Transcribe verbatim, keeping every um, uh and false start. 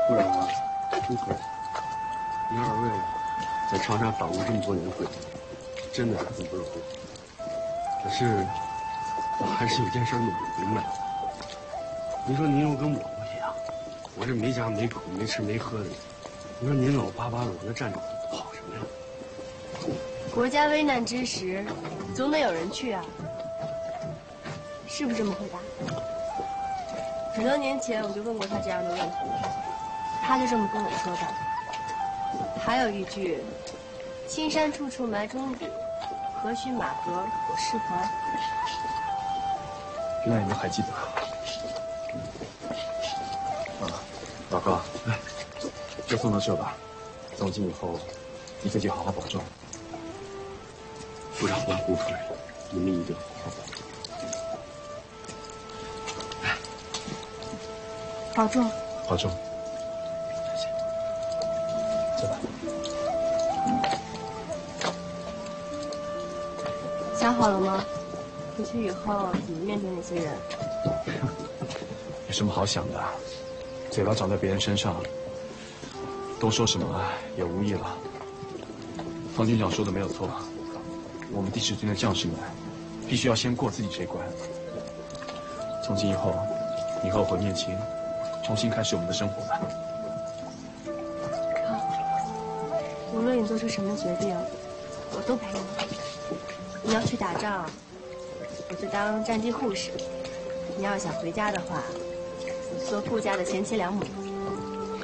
部长啊，朱科，您二位在长沙党务这么多年会，真的是很不容易。可是我还是有件事弄不明白。您说您又跟我不一样，我这没家没口没吃没喝的，你说您老巴巴的往那站着跑什么呀？ 国家危难之时，总得有人去啊，是不是这么回答？很多年前我就问过他这样的问题，他就这么跟我说的。还有一句：“青山处处埋忠骨，何须马革裹尸还。” 原来你都还记得。啊，老高，来，就送到这吧。从今以后，你自己好好保重。 部长和胡科，你们一定好好保重。来， 保重， 保重。 谢谢。 走吧。 想好了吗？回去以后怎么面对那些人？ 有什么好想的？嘴巴长在别人身上，多说什么也无益了。方军长说的没有错，我们第十军的将士们必须要先过自己这关。从今以后，你和我回面前，重新开始我们的生活吧。 好，无论你做出什么决定，我都陪你。你要去打仗，我就当战地护士；你要想回家的话，我就做顾家的贤妻良母。